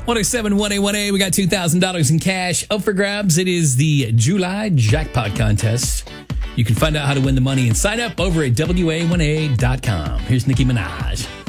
107 1A1A. We got $2,000 in cash up for grabs. It is the July Jackpot Contest. You can find out how to win the money and sign up over at WA1A.com. Here's Nicki Minaj.